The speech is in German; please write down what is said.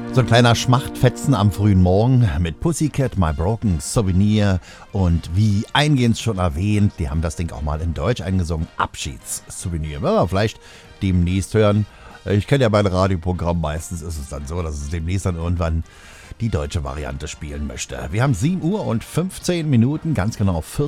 So ein kleiner Schmachtfetzen am frühen Morgen mit Pussycat, My Broken Souvenir und wie eingehend schon erwähnt, die haben das Ding auch mal in Deutsch eingesungen, Abschiedssouvenir. Werden wir vielleicht demnächst hören. Ich kenne ja mein Radioprogramm, meistens ist es dann so, dass es demnächst dann irgendwann die deutsche Variante spielen möchte. Wir haben 7 Uhr und 15 Minuten, ganz genau 14